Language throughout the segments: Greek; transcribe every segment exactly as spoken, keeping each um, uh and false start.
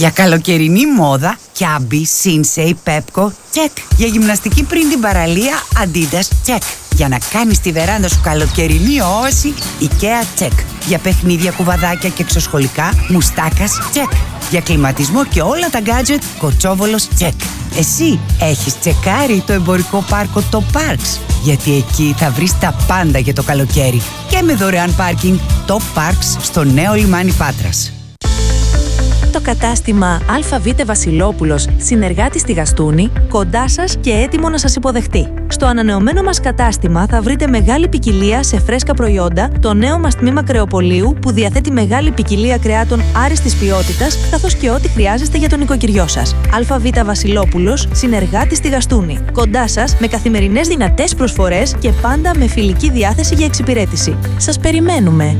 Για καλοκαιρινή μόδα, Κιάμπι, Σίνσεϊ, Πέπκο, τσεκ. Για γυμναστική πριν την παραλία, Αντίντας, τσεκ. Για να κάνεις τη βεράντα σου καλοκαιρινή όαση, Ikea, τσεκ. Για παιχνίδια, κουβαδάκια και εξωσχολικά, Μουστάκας, τσεκ. Για κλιματισμό και όλα τα γκάτζετ, Κοτσόβολος, τσεκ. Εσύ έχεις τσεκάρει το εμπορικό πάρκο το Parks? Γιατί εκεί θα βρεις τα πάντα για το καλοκαίρι. Και με δωρεάν πάρκινγκ, το Parks στο νέο λιμάνι Πάτρας. Το κατάστημα ΑΒ Βασιλόπουλος, συνεργάτης στη Γαστούνη, κοντά σας και έτοιμο να σας υποδεχτεί. Στο ανανεωμένο μας κατάστημα θα βρείτε μεγάλη ποικιλία σε φρέσκα προϊόντα, το νέο μας τμήμα κρεοπολίου που διαθέτει μεγάλη ποικιλία κρεάτων άριστης ποιότητας, καθώς και ό,τι χρειάζεστε για τον νοικοκυριό σας. ΑΒ Βασιλόπουλος, συνεργάτης στη Γαστούνη, κοντά σας με καθημερινές δυνατές προσφορές και πάντα με φιλική διάθεση για εξυπηρέτηση. Σας περιμένουμε!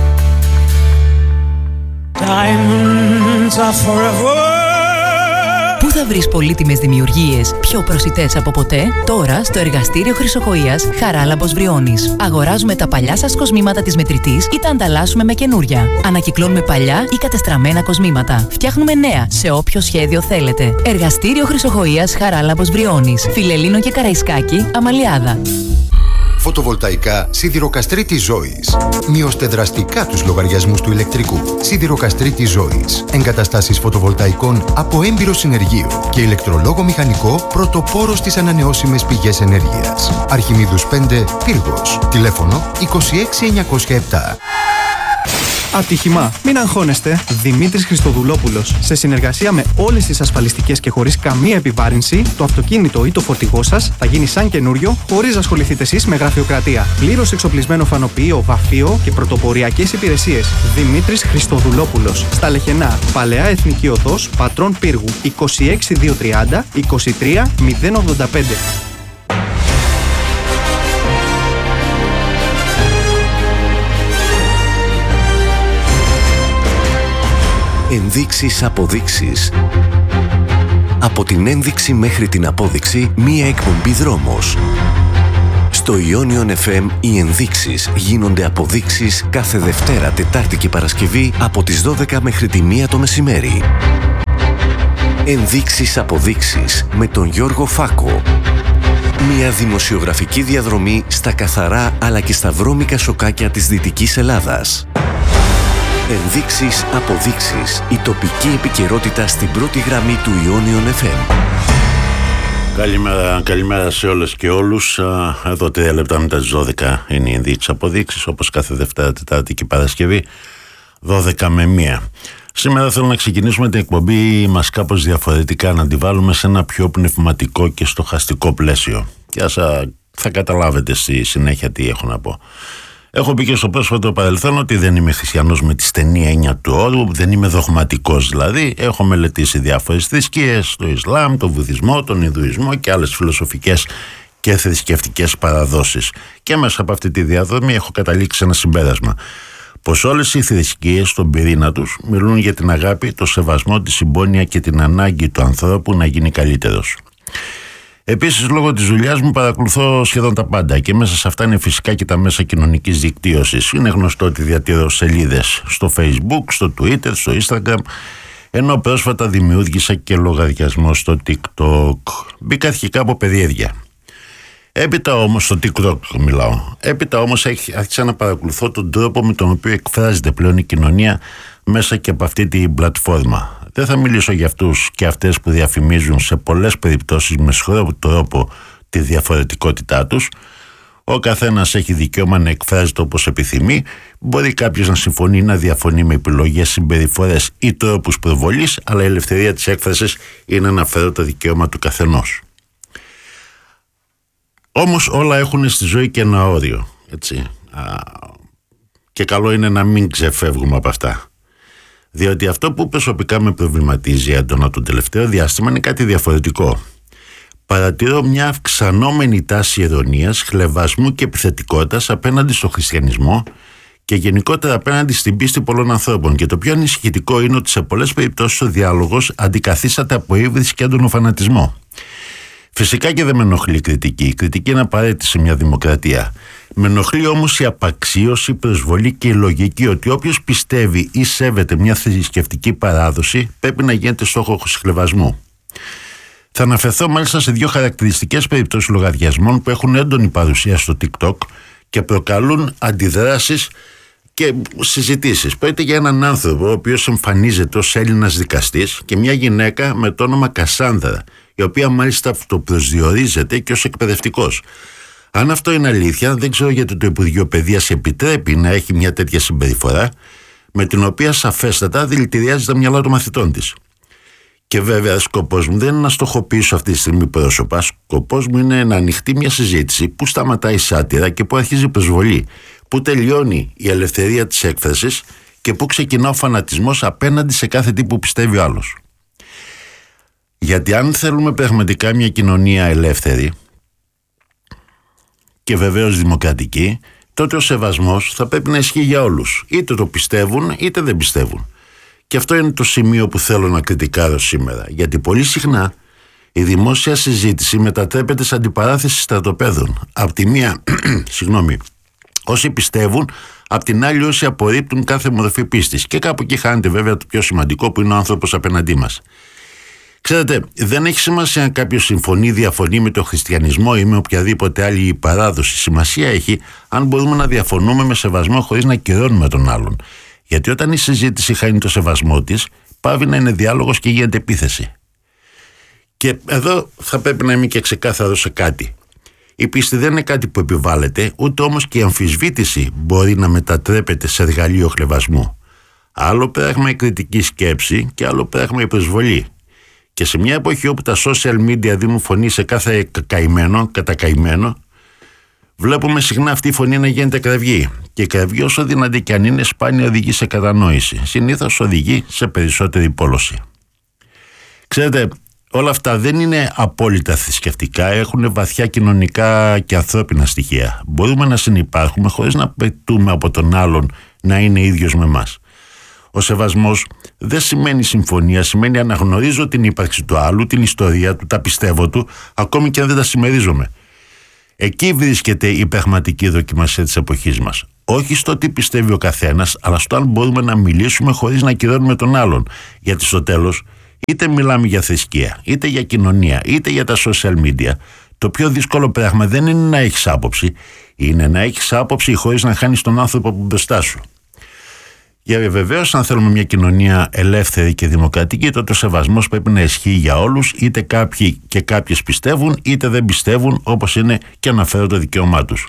Πού θα βρεις πολύτιμες δημιουργίες πιο προσιτές από ποτέ? Τώρα στο εργαστήριο Χρυσοχοΐας Χαράλαμπος Βριώνης. Αγοράζουμε τα παλιά σας κοσμήματα της μετρητής ή τα ανταλλάσσουμε με καινούρια. Ανακυκλώνουμε παλιά ή κατεστραμμένα κοσμήματα. Φτιάχνουμε νέα σε όποιο σχέδιο θέλετε. Εργαστήριο Χρυσοχοΐας Χαράλαμπος Βριώνης. Φιλελλήνο και Καραϊσκάκη, Αμαλιάδα. Φωτοβολταϊκά Σιδηροκαστρίτης Ζώης. Μειώστε δραστικά τους λογαριασμούς του ηλεκτρικού. Σιδηροκαστρίτης Ζώης. Εγκαταστάσεις φωτοβολταϊκών από έμπειρο συνεργείο και ηλεκτρολόγο μηχανικό πρωτοπόρο στις ανανεώσιμες πηγές ενέργειας. Αρχιμίδους πέντε, Πύργος. Τηλέφωνο είκοσι έξι εννιακόσια επτά. Ατύχημα. Μην αγχώνεστε. Δημήτρης Χριστοδουλόπουλος. Σε συνεργασία με όλες τις ασφαλιστικές και χωρίς καμία επιβάρυνση, το αυτοκίνητο ή το φορτηγό σας θα γίνει σαν καινούριο, χωρίς να ασχοληθείτε εσείς με γραφειοκρατία. Πλήρως εξοπλισμένο φανοποιείο, βαφείο και πρωτοποριακές υπηρεσίες. Δημήτρης Χριστοδουλόπουλος. Στα Λεχενά. Παλαιά Εθνική Οδός, Πατρών Πύργου. είκοσι έξι διακόσια τριάντα είκοσι τρία μηδέν ογδόντα πέντε. Ενδείξεις, αποδείξεις. Από την ένδειξη μέχρι την απόδειξη, μία εκπομπή δρόμος. Στο Ionion εφ εμ οι ενδείξεις γίνονται αποδείξεις κάθε Δευτέρα, Τετάρτη και Παρασκευή από τις δώδεκα μέχρι τη μία το μεσημέρι. Ενδείξεις, αποδείξεις με τον Γιώργο Φάκο. Μια δημοσιογραφική διαδρομή στα καθαρά αλλά και στα βρώμικα σοκάκια της Δυτικής Ελλάδας. Ενδείξεις, αποδείξεις. Η τοπική επικαιρότητα στην πρώτη γραμμή του Ionion εφ εμ. Καλημέρα, καλημέρα σε όλες και όλους. Εδώ τρία λεπτά μετά τις δώδεκα είναι οι ενδείξεις, αποδείξεις, όπως κάθε Δευτέρα, Τετάρτη και Παρασκευή, δώδεκα με μία. Σήμερα θέλω να ξεκινήσουμε την εκπομπή μας κάπως διαφορετικά, να τη βάλουμε σε ένα πιο πνευματικό και στοχαστικό πλαίσιο. Και άσα θα καταλάβετε στη συνέχεια τι έχω να πω. Έχω πει και στο πρόσφατο παρελθόν ότι δεν είμαι χριστιανός με τη στενή έννοια του όρου, δεν είμαι δογματικός δηλαδή. Έχω μελετήσει διάφορες θρησκείες, το Ισλάμ, το Βουδισμό, τον Ινδουισμό και άλλες φιλοσοφικές και θρησκευτικές παραδόσεις. Και μέσα από αυτή τη διαδρομή έχω καταλήξει σε ένα συμπέρασμα. Πως όλες οι θρησκείες στον πυρήνα τους μιλούν για την αγάπη, το σεβασμό, τη συμπόνια και την ανάγκη του ανθρώπου να γίνει καλύτερος. Επίσης, λόγω της δουλειάς μου παρακολουθώ σχεδόν τα πάντα και μέσα σε αυτά είναι φυσικά και τα μέσα κοινωνικής δικτύωσης. Είναι γνωστό ότι διατηρώ σελίδες στο Facebook, στο Twitter, στο Instagram, ενώ πρόσφατα δημιούργησα και λογαριασμό στο TikTok. Μπήκα αρχικά από περιέργεια. Έπειτα όμως, στο TikTok μιλάω, έπειτα όμως άρχισα να παρακολουθώ τον τρόπο με τον οποίο εκφράζεται πλέον η κοινωνία μέσα και από αυτή την πλατφόρμα. Δεν θα μιλήσω για αυτούς και αυτές που διαφημίζουν σε πολλές περιπτώσεις με σχρό τρόπο τη διαφορετικότητά τους. Ο καθένας έχει δικαίωμα να εκφράζεται όπως επιθυμεί. Μπορεί κάποιος να συμφωνεί ή να διαφωνεί με επιλογές, συμπεριφορές ή τρόπους προβολής, αλλά η ελευθερία της έκφρασης είναι αναφέρω το δικαίωμα του καθενός. Όμως όλα έχουν στη ζωή και ένα όριο, έτσι. Α, και καλό είναι να μην ξεφεύγουμε από αυτά. Διότι αυτό που προσωπικά με προβληματίζει έντονα το τελευταίο διάστημα είναι κάτι διαφορετικό. Παρατηρώ μια αυξανόμενη τάση ειρωνίας, χλευασμού και επιθετικότητας απέναντι στο χριστιανισμό και γενικότερα απέναντι στην πίστη πολλών ανθρώπων. Και το πιο ανησυχητικό είναι ότι σε πολλές περιπτώσεις ο διάλογος αντικαθίσταται από ύβριση και έντονο φανατισμό. Φυσικά και δεν με ενοχλεί η κριτική. Η κριτική είναι απαραίτητη σε μια δημοκρατία. Με ενοχλεί όμως η απαξίωση, η προσβολή και η λογική ότι όποιος πιστεύει ή σέβεται μια θρησκευτική παράδοση πρέπει να γίνεται στόχος χλευασμού. Θα αναφερθώ μάλιστα σε δύο χαρακτηριστικές περιπτώσεις λογαριασμών που έχουν έντονη παρουσία στο TikTok και προκαλούν αντιδράσεις και συζητήσεις. Πρόκειται για έναν άνθρωπο ο οποίος εμφανίζεται ως Έλληνας δικαστής και μια γυναίκα με το όνομα Κασάνδρα, η οποία μάλιστα αυτοπροσδιορίζεται και ως εκπαιδευτικός. Αν αυτό είναι αλήθεια, δεν ξέρω γιατί το Υπουργείο Παιδείας επιτρέπει να έχει μια τέτοια συμπεριφορά, με την οποία σαφέστατα δηλητηριάζει τα μυαλά των μαθητών της. Και βέβαια, σκοπός μου δεν είναι να στοχοποιήσω αυτή τη στιγμή πρόσωπα. Σκοπός μου είναι να ανοιχτεί μια συζήτηση που σταματάει η σάτυρα και που αρχίζει η προσβολή, που τελειώνει η ελευθερία της έκφρασης και που ξεκινά ο φανατισμός απέναντι σε κάθε τι που πιστεύει ο άλλος. Γιατί αν θέλουμε πραγματικά μια κοινωνία ελεύθερη και βεβαίως δημοκρατική, τότε ο σεβασμός θα πρέπει να ισχύει για όλους. Είτε το πιστεύουν είτε δεν πιστεύουν. Και αυτό είναι το σημείο που θέλω να κριτικάρω σήμερα. Γιατί πολύ συχνά η δημόσια συζήτηση μετατρέπεται σε αντιπαράθεση στρατοπέδων. Απ' τη μία, συγγνώμη, όσοι πιστεύουν, απ' την άλλη όσοι απορρίπτουν κάθε μορφή πίστης. Και κάπου εκεί χάνεται βέβαια το πιο σημαντικό που είναι ο άνθρωπος απέναντί μας. Ξέρετε, δεν έχει σημασία αν κάποιος συμφωνεί, διαφωνεί με τον χριστιανισμό ή με οποιαδήποτε άλλη παράδοση. Σημασία έχει αν μπορούμε να διαφωνούμε με σεβασμό χωρίς να κυρώνουμε τον άλλον. Γιατί όταν η συζήτηση χάνει το σεβασμό της, πάβει να είναι διάλογος και γίνεται επίθεση. Και εδώ θα πρέπει να είμαι και ξεκάθαρο σε κάτι. Η πίστη δεν είναι κάτι που επιβάλλεται, ούτε όμως και η αμφισβήτηση μπορεί να μετατρέπεται σε εργαλείο χλευασμού. Άλλο πράγμα η κριτική σκέψη και άλλο πράγμα η προσβολή. Και σε μια εποχή όπου τα social media δίνουν φωνή σε κάθε καημένο, κατακαημένο, βλέπουμε συχνά αυτή η φωνή να γίνεται κραυγή. Και η κραυγή, όσο δυνατή και αν είναι, σπάνια οδηγεί σε κατανόηση. Συνήθως οδηγεί σε περισσότερη πόλωση. Ξέρετε, όλα αυτά δεν είναι απόλυτα θρησκευτικά, έχουν βαθιά κοινωνικά και ανθρώπινα στοιχεία. Μπορούμε να συνυπάρχουμε χωρίς να απαιτούμε από τον άλλον να είναι ίδιος με εμάς. Ο σεβασμός δεν σημαίνει συμφωνία, σημαίνει αναγνωρίζω την ύπαρξη του άλλου, την ιστορία του, τα πιστεύω του, ακόμη και αν δεν τα συμμερίζομαι. Εκεί βρίσκεται η πραγματική δοκιμασία της εποχής μας. Όχι στο τι πιστεύει ο καθένας, αλλά στο αν μπορούμε να μιλήσουμε χωρίς να κυρώνουμε τον άλλον. Γιατί στο τέλος, είτε μιλάμε για θρησκεία, είτε για κοινωνία, είτε για τα social media, το πιο δύσκολο πράγμα δεν είναι να έχεις άποψη, είναι να έχεις άποψη χωρίς να χάνεις τον άνθρωπο που μπροστά σου. Για βεβαίως, αν θέλουμε μια κοινωνία ελεύθερη και δημοκρατική, τότε ο σεβασμός πρέπει να ισχύει για όλους, είτε κάποιοι και κάποιες πιστεύουν, είτε δεν πιστεύουν, όπως είναι και αναφέρω το δικαίωμά τους.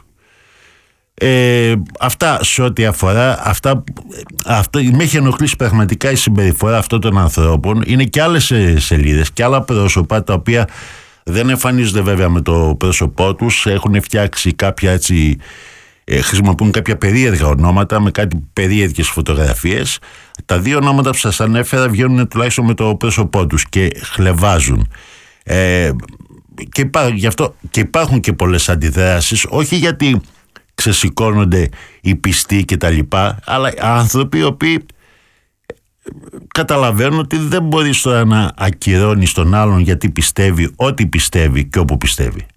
Ε, αυτά σε ό,τι αφορά, αυτά, αυτό, με έχει ενοχλήσει πραγματικά η συμπεριφορά αυτών των ανθρώπων. Είναι και άλλες σελίδες και άλλα πρόσωπα τα οποία δεν εμφανίζονται βέβαια με το πρόσωπό τους, έχουν φτιάξει κάποια έτσι. Ε, χρησιμοποιούν κάποια περίεργα ονόματα με κάτι περίεργες φωτογραφίες. Τα δύο ονόματα που σας ανέφερα βγαίνουν τουλάχιστον με το πρόσωπό τους και χλευάζουν. Ε, και, υπά, γι' αυτό, και υπάρχουν και πολλές αντιδράσεις, όχι γιατί ξεσηκώνονται οι πιστοί και τα λοιπά, αλλά άνθρωποι οι οποίοι καταλαβαίνουν ότι δεν μπορείς τώρα να ακυρώνεις τον άλλον γιατί πιστεύει ό,τι πιστεύει και όπου πιστεύει.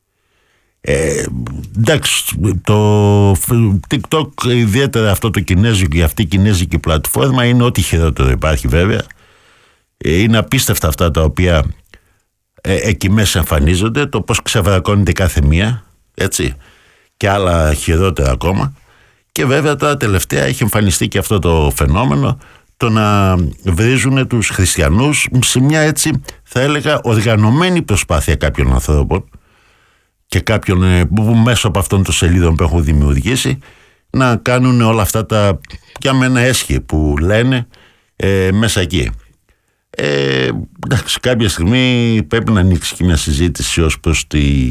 Ε, εντάξει, το TikTok, ιδιαίτερα αυτό το κινέζικο, αυτή η κινέζικη πλατφόρμα είναι ό,τι χειρότερο υπάρχει βέβαια. Ε, είναι απίστευτα αυτά τα οποία ε, εκεί μέσα εμφανίζονται, το πως ξεβρακώνεται κάθε μία, έτσι, και άλλα χειρότερα ακόμα. Και βέβαια τώρα τελευταία έχει εμφανιστεί και αυτό το φαινόμενο, το να βρίζουν τους χριστιανούς σε μια έτσι θα έλεγα οργανωμένη προσπάθεια κάποιων ανθρώπων και κάποιον που μέσω από αυτών των σελίδων που έχουν δημιουργήσει να κάνουν όλα αυτά τα για μένα έσχη που λένε ε, μέσα εκεί. Ε, εντάξει, κάποια στιγμή πρέπει να ανοίξει και μια συζήτηση ως προς, τη,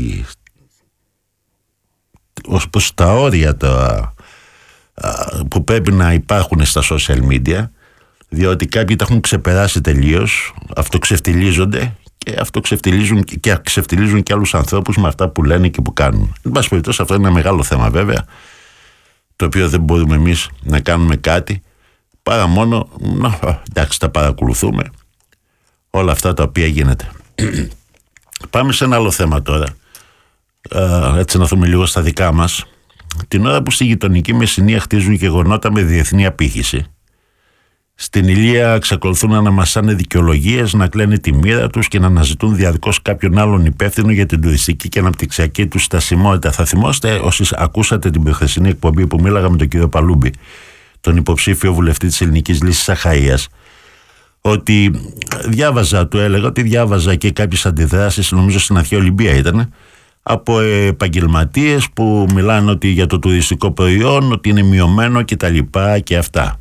ως προς τα όρια τα, που πρέπει να υπάρχουν στα social media, διότι κάποιοι τα έχουν ξεπεράσει τελείως, αυτοξευτιλίζονται και αυτοξευτιλίζουν και ξεφτιλίζουν και άλλους ανθρώπους με αυτά που λένε και που κάνουν. Εν πάση περιπτώσει, αυτό είναι ένα μεγάλο θέμα βέβαια, το οποίο δεν μπορούμε εμείς να κάνουμε κάτι παρά μόνο να, εντάξει, τα παρακολουθούμε όλα αυτά τα οποία γίνεται. Πάμε σε ένα άλλο θέμα τώρα, ε, έτσι να δούμε λίγο στα δικά μας. την ώρα που στη γειτονική Μεσσηνία χτίζουν γεγονότα με διεθνή απήχηση, στην Ηλία εξακολουθούν να αναμασάνε δικαιολογίες, να κλαίνε τη μοίρα τους και να αναζητούν διαρκώς κάποιον άλλον υπεύθυνο για την τουριστική και αναπτυξιακή τους στασιμότητα. Θα θυμόστε, όσοι ακούσατε την προχθεσινή εκπομπή που μίλαγα με τον κύριο Παλούμπη, τον υποψήφιο βουλευτή της Ελληνικής Λύσης Αχαΐας, ότι διάβαζα, του έλεγα ότι διάβαζα και κάποιες αντιδράσεις, νομίζω στην αρχαία Ολυμπία ήταν, από επαγγελματίες που μιλάνε ότι για το τουριστικό προϊόν, ότι είναι μειωμένο και τα λοιπά και αυτά.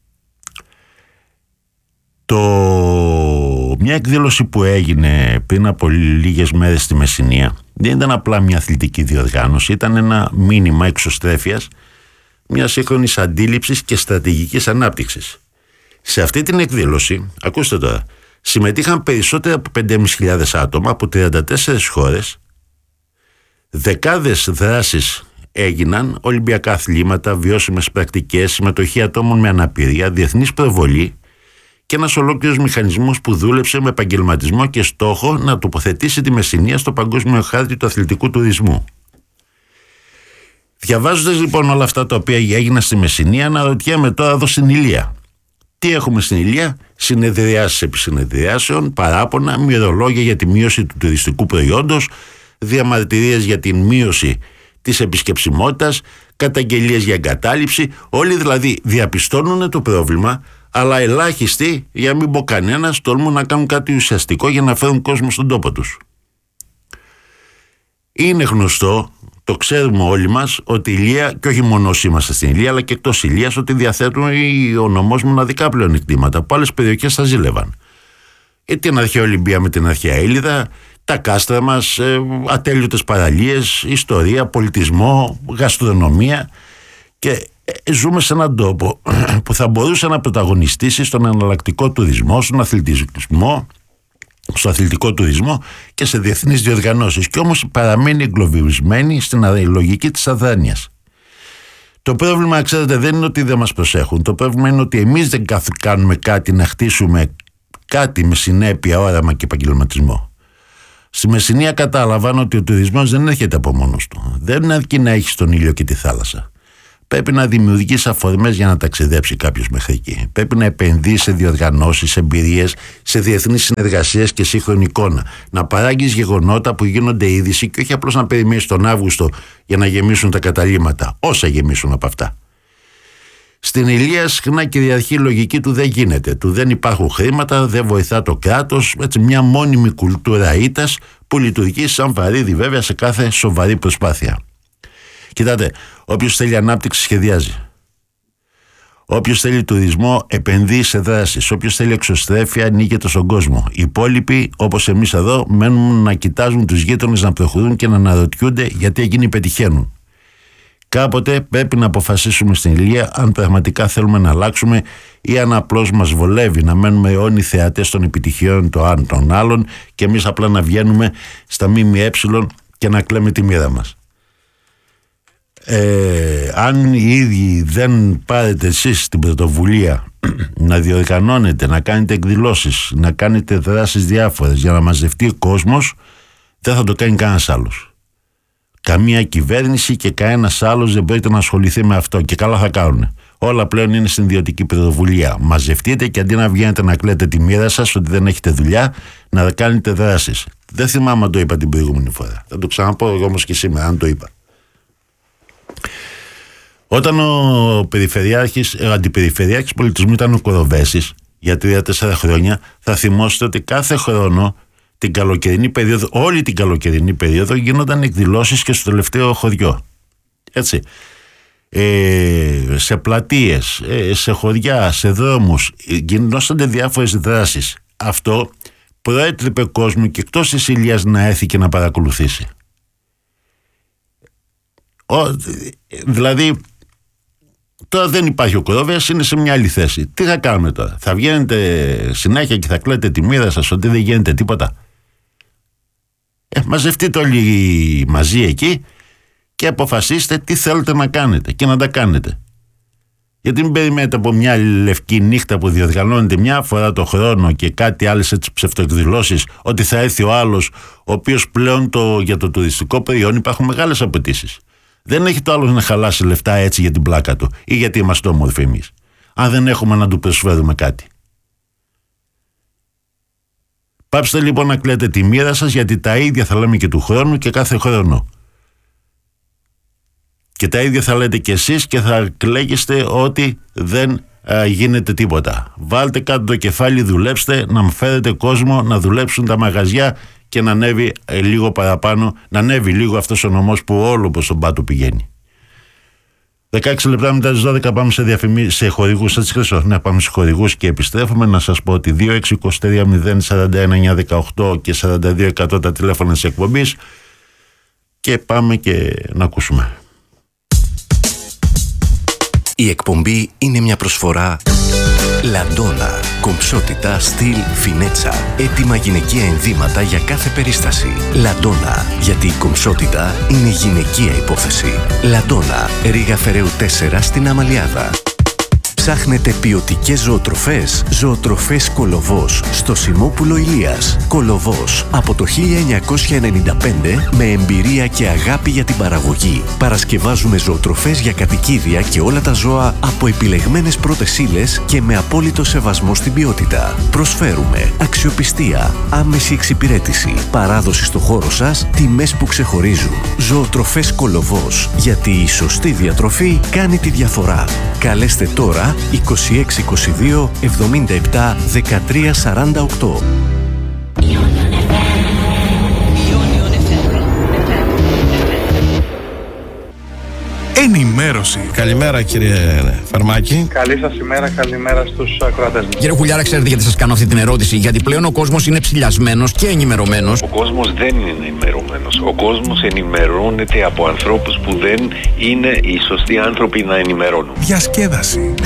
Το... Μια εκδήλωση που έγινε πριν από λίγες μέρες στη Μεσσηνία δεν ήταν απλά μια αθλητική διοργάνωση, ήταν ένα μήνυμα εξωστρέφειας μιας σύγχρονης αντίληψης και στρατηγικής ανάπτυξης. Σε αυτή την εκδήλωση, ακούστε τώρα, συμμετείχαν περισσότερα από πέντε χιλιάδες πεντακόσια άτομα από τριάντα τέσσερις χώρες, δεκάδες δράσεις έγιναν, ολυμπιακά αθλήματα, βιώσιμες πρακτικές, συμμετοχή ατόμων με αναπηρία, διεθνής προβολή και ένας ολόκληρος μηχανισμός που δούλεψε με επαγγελματισμό και στόχο να τοποθετήσει τη Μεσσηνία στο παγκόσμιο χάρτη του αθλητικού τουρισμού. Διαβάζοντας λοιπόν όλα αυτά τα οποία έγιναν στη Μεσσηνία, αναρωτιέμαι τώρα εδώ στην Ηλία. Τι έχουμε στην Ηλία? Συνεδριάσεις επί συνεδριάσεων, παράπονα, μοιρολόγια για τη μείωση του τουριστικού προϊόντος, διαμαρτυρίες για την μείωση της επισκεψιμότητας, καταγγελίες για εγκατάλειψη. Όλοι δηλαδή διαπιστώνουν το πρόβλημα, αλλά ελάχιστοι, για να μην πω κανένας, τολμούν να κάνουν κάτι ουσιαστικό για να φέρουν κόσμο στον τόπο τους. Είναι γνωστό, το ξέρουμε όλοι μας, ότι η Ηλία, και όχι μόνο όσοι είμαστε στην Ηλία, αλλά και εκτός Ηλίας, ότι διαθέτουν ο νομός μοναδικά πλεονεκτήματα που άλλες περιοχές θα ζήλευαν. Ε, την αρχαία Ολυμπία με την αρχαία Ήλιδα, τα κάστρα μας, ε, ατέλειωτες παραλίες, ιστορία, πολιτισμό, γαστρονομία, και ε, ζούμε σε έναν τόπο που θα μπορούσε να πρωταγωνιστήσει στον εναλλακτικό τουρισμό, στον αθλητισμό, στο αθλητικό τουρισμό και σε διεθνείς διοργανώσεις, και όμως παραμένει εγκλωβισμένη στην λογική της αδράνειας. Το πρόβλημα, ξέρετε, δεν είναι ότι δεν μας προσέχουν. Το πρόβλημα είναι ότι εμείς δεν κάνουμε κάτι να χτίσουμε κάτι με συνέπεια, όραμα και επαγγελματισμό. Στη Μεσσηνία κατάλαβαν ότι ο τουρισμός δεν έρχεται από μόνος του. Δεν αρκεί να έχει τον ήλιο και τη θάλασσα. Πρέπει να δημιουργήσει αφορμές για να ταξιδέψει κάποιος μέχρι εκεί. Πρέπει να επενδύσει σε διοργανώσεις, εμπειρίες, σε διεθνείς συνεργασίες και σύγχρονη εικόνα. Να παράγεις γεγονότα που γίνονται είδηση και όχι απλώς να περιμένεις τον Αύγουστο για να γεμίσουν τα καταλύματα, όσα γεμίσουν από αυτά. Στην Ηλία συχνά κυριαρχεί η λογική του δεν γίνεται, του δεν υπάρχουν χρήματα, δεν βοηθά το κράτος, έτσι μια μόνιμη κουλτούρα ήττας που λειτουργεί σαν βαρύδι βέβαια σε κάθε σοβαρή προσπάθεια. Κοιτάτε, όποιος θέλει ανάπτυξη σχεδιάζει. Όποιος θέλει τουρισμό επενδύει σε δράσεις. Όποιος θέλει εξωστρέφεια ανοίγεται στον κόσμο. Οι υπόλοιποι, όπως εμείς εδώ, μένουν να κοιτάζουν τους γείτονες να προχωρούν και να αναρωτιούνται γιατί εκείνοι πετυχαίνουν. Κάποτε πρέπει να αποφασίσουμε στην Ηλία αν πραγματικά θέλουμε να αλλάξουμε ή αν απλώς μας βολεύει να μένουμε αιώνιοι θεατές των επιτυχιών των άλλων και εμείς απλά να βγαίνουμε στα ΜΜΕ και να κλαίμε τη μοίρα μας. Ε, αν οι ίδιοι δεν πάρετε εσείς την πρωτοβουλία να διοργανώνετε, να κάνετε εκδηλώσεις, να κάνετε δράσεις διάφορες για να μαζευτεί ο κόσμος, δεν θα το κάνει κανένας άλλος. Καμία κυβέρνηση και κανένας άλλος δεν μπορείτε να ασχοληθεί με αυτό, και καλά θα κάνουν. Όλα πλέον είναι στην ιδιωτική πρωτοβουλία. Μαζευτείτε και αντί να βγαίνετε να κλαίτε τη μοίρα σας ότι δεν έχετε δουλειά, να κάνετε δράσεις. Δεν θυμάμαι αν το είπα την προηγούμενη φορά. Θα το ξαναπώ όμως και σήμερα αν το είπα. Όταν ο περιφερειάρχης, ο αντιπεριφερειάρχης πολιτισμού ήταν ο Κοροβέσης για τρία τέσσερα χρόνια, θα θυμόσαστε ότι κάθε χρόνο την καλοκαιρινή περίοδο, όλη την καλοκαιρινή περίοδο γίνονταν εκδηλώσεις και στο τελευταίο χωριό. Έτσι. Ε, σε πλατείες, ε, σε χωριά, σε δρόμους, γινόσανται διάφορες δράσεις. Αυτό προέτρεπε κόσμο και εκτός της Ηλίας να έρθει και να παρακολουθήσει. Ο, δηλαδή τώρα δεν υπάρχει ο Κορόβιας, είναι σε μια άλλη θέση. Τι θα κάνουμε τώρα? Θα βγαίνετε συνέχεια και θα κλαίτε τη μοίρα σας ότι δεν γίνεται τίποτα? Ε, μαζευτείτε όλοι μαζί εκεί και αποφασίστε τι θέλετε να κάνετε και να τα κάνετε. Γιατί μην περιμένετε από μια λευκή νύχτα που διοργανώνεται μια φορά το χρόνο και κάτι άλλες έτσι ψευτοεκδηλώσεις ότι θα έρθει ο άλλος, ο οποίος πλέον το, για το τουριστικό προϊόν υπάρχουν μεγάλες απαιτήσεις. Δεν έχει το άλλο να χαλάσει λεφτά έτσι για την πλάκα του ή γιατί είμαστε όμορφοι εμείς, αν δεν έχουμε να του προσφέρουμε κάτι. Πάψτε λοιπόν να κλαίτε τη μοίρα σας, γιατί τα ίδια θα λέμε και του χρόνου και κάθε χρόνο. Και τα ίδια θα λέτε κι εσείς και θα κλαίγεστε ότι δεν α, γίνεται τίποτα. Βάλτε κάτω το κεφάλι, δουλέψτε, να φέρετε κόσμο να δουλέψουν τα μαγαζιά και να ανέβει ε, λίγο παραπάνω, να ανέβει λίγο αυτός ο νομός που όλο προς τον πάτο πηγαίνει. δεκαέξι λεπτά μετά τις δώδεκα πάμε σε, διαφημί... σε χορηγούς. Έτσι Χρυσό, ναι, πάμε σε χορηγούς και επιστρέφουμε. Να σας πω ότι δύο έξι δύο τρία μηδέν σαράντα ένα εννιακόσια δεκαοκτώ και σαράντα δύο εκατό τα τηλέφωνα της εκπομπής και πάμε και να ακούσουμε. Η εκπομπή είναι μια προσφορά Λαντόνα. Κομψότητα, στυλ, φινέτσα. Έτοιμα γυναικεία ενδύματα για κάθε περίσταση. Λαντόνα. Γιατί η κομψότητα είναι γυναικεία υπόθεση. Λαντόνα. Ρήγα Φεραίου τέσσερα στην Αμαλιάδα. Ψάχνετε ποιοτικές ζωοτροφές? Ζωοτροφές Κολοβός στο Σιμόπουλο Ηλίας. Κολοβός από το χίλια εννιακόσια ενενήντα πέντε με εμπειρία και αγάπη για την παραγωγή. Παρασκευάζουμε ζωοτροφές για κατοικίδια και όλα τα ζώα από επιλεγμένες πρώτες ύλες και με απόλυτο σεβασμό στην ποιότητα. Προσφέρουμε αξιοπιστία, άμεση εξυπηρέτηση, παράδοση στο χώρο σας, τιμές που ξεχωρίζουν. Ζωοτροφές Κολοβός. Γιατί η σωστή διατροφή κάνει τη διαφορά. Καλέστε τώρα είκοσι έξι είκοσι δύο εβδομήντα επτά δεκατρία σαράντα οκτώ. Ενημέρωση. Καλημέρα κύριε Φαρμάκη. Καλή σας ημέρα, καλημέρα στους ακροατές μας. Κύριε Χουλιάρα, ξέρετε γιατί σας κάνω αυτή την ερώτηση? Γιατί πλέον ο κόσμος είναι ψηλιασμένος και ενημερωμένος. Ο κόσμος δεν είναι ενημερωμένος. Ο κόσμος ενημερώνεται από ανθρώπους που δεν είναι οι σωστοί άνθρωποι να ενημερώνουν. Διασκέδαση.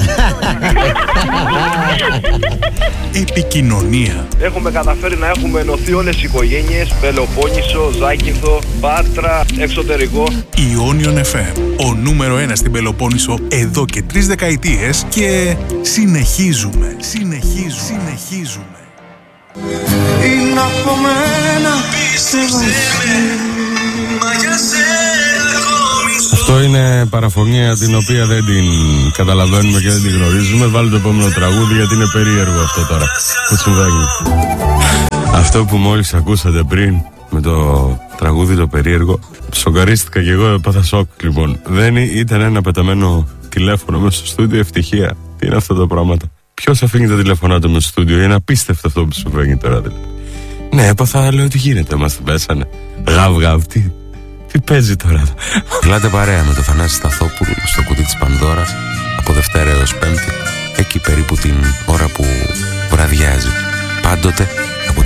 Επικοινωνία. Έχουμε καταφέρει να έχουμε ενωθεί όλες οι οικογένειες. Πελοπόννησο, Ζάκυνθο, Πάτρα, εξωτερικό. Ιόνιον εφ εμ. Ο νούμερο ένα στην Πελοπόννησο εδώ και τρεις δεκαετίες και συνεχίζουμε, συνεχίζουμε, συνεχίζουμε. Είναι από μένα, πίστεψε με, μα για σένα ακόμη. Αυτό είναι παραφωνία την οποία δεν την καταλαβαίνουμε και δεν την γνωρίζουμε. Βάλτε το επόμενο τραγούδι γιατί είναι περίεργο αυτό τώρα που συμβαίνει. Αυτό που μόλις ακούσατε πριν με το τραγούδι το περίεργο, σοκαρίστηκα και εγώ, έπαθα σοκ λοιπόν. Δεν ήταν ένα πεταμένο τηλέφωνο μέσα στο στούντιο, ευτυχία. Τι είναι αυτά τα πράγματα? Ποιος αφήνει τα τηλέφωνά του μέσα στο στούντιο? Είναι απίστευτο αυτό που συμβαίνει τώρα δηλαδή. Ναι, έπαθα, λέω τι γίνεται, μας την πέσανε. Γαβ γαβ, τι, τι παίζει τώρα? Μιλάτε παρέα με το Θανάση Σταθόπουλο στο κουτί της Πανδώρας από Δευτέρα έως Πέμπτη, εκεί περίπου την ώρα που βραδιάζει. Πάντοτε